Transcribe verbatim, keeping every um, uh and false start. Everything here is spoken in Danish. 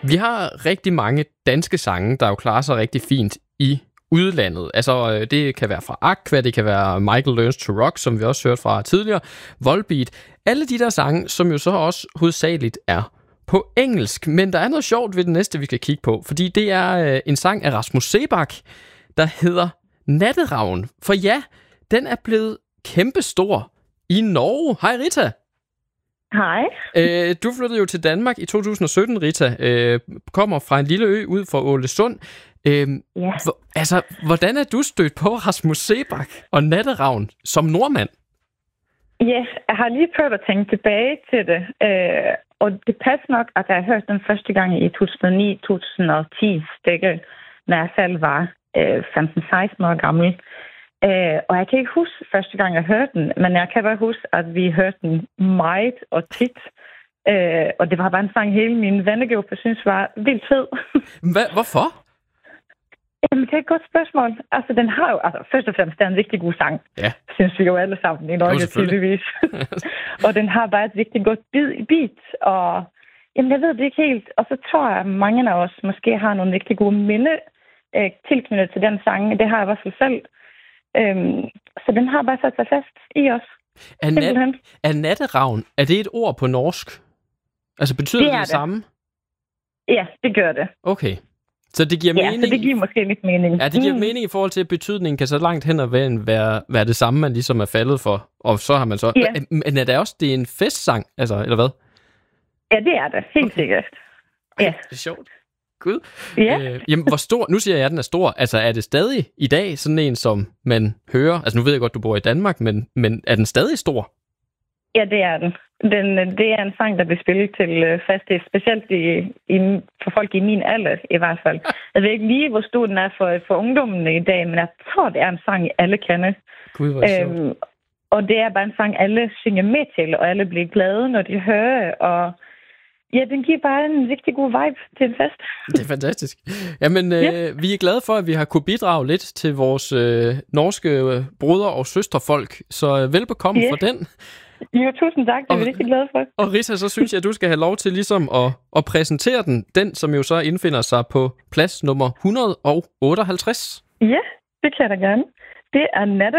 Vi har rigtig mange danske sange, der jo klarer sig rigtig fint i udlandet. Altså, det kan være fra Aqua, det kan være Michael Learns to Rock, som vi også hørte fra tidligere, Volbeat. Alle de der sange, som jo så også hovedsageligt er på engelsk. Men der er noget sjovt ved det næste, vi skal kigge på, fordi det er en sang af Rasmus Seebach, der hedder Natteravn. For ja, den er blevet kæmpestor i Norge. Hej Rita. Hej. Øh, du flyttede jo til Danmark i to tusind og sytten, Rita. Øh, kommer fra en lille ø ud for Ålesund. Øh, ja. hvor, altså, hvordan er du stødt på Rasmus Seebach og Natteravn som nordmand? Ja, jeg har lige prøvet at tænke tilbage til det. Øh, og det passer nok, at jeg har hørt den første gang i to tusind og ni til to tusind og ti stykker, når jeg selv var øh, femten seksten år gammel. Uh, og jeg kan ikke huske første gang, jeg hørte den, men jeg kan bare huske, at vi hørte den meget og tit. Uh, og det var bare en sang, hele min vennegruppe synes var vildt fed. Hva, hvorfor? Jamen, det er et godt spørgsmål. Altså, den har jo, altså, først og fremmest, det er en rigtig god sang. Ja. Synes vi jo alle sammen i Norge, tydeligvis. Og den har bare et rigtig godt beat, og jamen, jeg ved det ikke helt. Og så tror jeg, at mange af os måske har nogle rigtig gode minde uh, tilknyttet til den sang. Det har jeg i hvert fald selv. Øhm, så den har bare sat sig fast i os. Er, nat, er natteravn, er det et ord på norsk? Altså betyder det det, det samme? Ja, det gør det. Okay. Så det giver ja, mening? så det giver måske lidt mening. Ja, det giver mm. mening i forhold til, at betydningen kan så langt hen og vejen være, være det samme, man ligesom er faldet for. Og så har man så... Ja. Men er det også det er en festsang, altså, eller hvad? Ja, det er det. Helt okay. sikkert. Ej, ja. Det er sjovt. Gud. Ja. Øh, jamen, hvor stor... Nu siger jeg, at den er stor. Altså, er det stadig i dag sådan en, som man hører? Altså, nu ved jeg godt, du bor i Danmark, men, men er den stadig stor? Ja, det er den. den. Det er en sang, der bliver spillet til fest, specielt i, i, for folk i min alder, i hvert fald. Jeg ved ikke lige, hvor stor den er for, for ungdommene i dag, men jeg tror, det er en sang, alle kender. Gud, hvor sjovt. Øhm, og det er bare en sang, alle synger med til, og alle bliver glade, når de hører, og ja, den giver bare en rigtig god vibe til en fest. Det er fantastisk. Jamen, øh, ja. vi er glade for, at vi har kunne bidrage lidt til vores øh, norske øh, broder- og søsterfolk. Så øh, velbekomme ja. for den. Jo, tusind tak. Det er vi rigtig glade for. Og Rita, så synes jeg, at du skal have lov til ligesom at, at præsentere den. Den, som jo så indfinder sig på plads nummer et hundrede otteoghalvtreds. Ja, det kan jeg da gerne. Det er Natte